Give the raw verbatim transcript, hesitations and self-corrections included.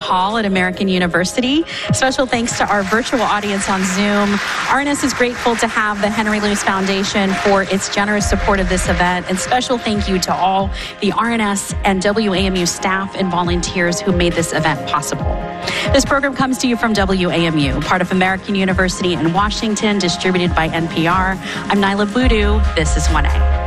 Hall at American University. Special thanks to our virtual audience on Zoom. R N S is grateful to have the Henry Luce Foundation for its generous support of this event, and special thank you to all the R N S and W A M U staff and volunteers who made this event possible. This program comes to you from W A M U, part of American University in Washington, distributed by N P R. I'm Nyla Boodoo. This is one A.